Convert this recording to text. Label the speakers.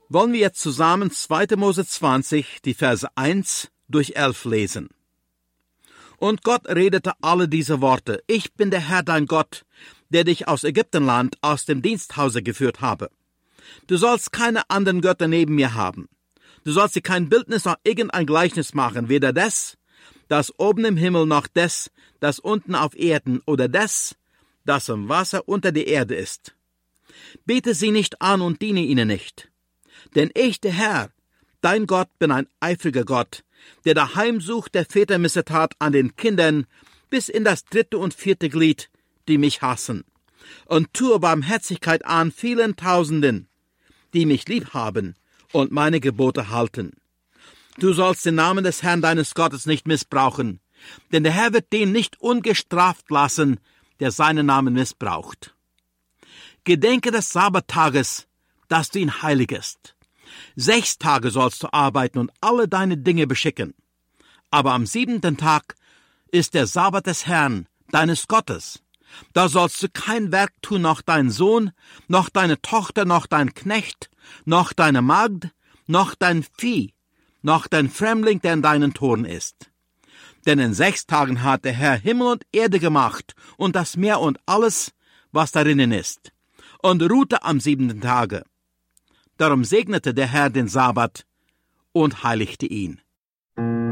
Speaker 1: Wollen wir jetzt zusammen 2. Mose 20, die Verse 1 durch 11 lesen. Und Gott redete alle diese Worte: Ich bin der Herr dein Gott, der dich aus Ägyptenland, aus dem Diensthause geführt habe. Du sollst keine anderen Götter neben mir haben. Du sollst dir kein Bildnis noch irgendein Gleichnis machen, weder des, das oben im Himmel, noch des, das unten auf Erden, oder des, das im Wasser unter der Erde ist. Bete sie nicht an und diene ihnen nicht. Denn ich, der Herr, dein Gott, bin ein eifriger Gott, der daheim sucht der Väter Missetat an den Kindern bis in das 3. und 4. Glied, die mich hassen, und tue Barmherzigkeit an vielen Tausenden, die mich lieb haben und meine Gebote halten. Du sollst den Namen des Herrn deines Gottes nicht missbrauchen, denn der Herr wird den nicht ungestraft lassen, der seinen Namen missbraucht. Gedenke des Sabbattages, dass du ihn heiligest. 6 Tage sollst du arbeiten und alle deine Dinge beschicken. Aber am 7. Tag ist der Sabbat des Herrn, deines Gottes. Da sollst du kein Werk tun, noch dein Sohn, noch deine Tochter, noch dein Knecht, noch deine Magd, noch dein Vieh, noch dein Fremdling, der in deinen Toren ist. Denn in 6 Tagen hat der Herr Himmel und Erde gemacht und das Meer und alles, was darinnen ist, und ruhte am 7. Tage. Darum segnete der Herr den Sabbat und heiligte ihn.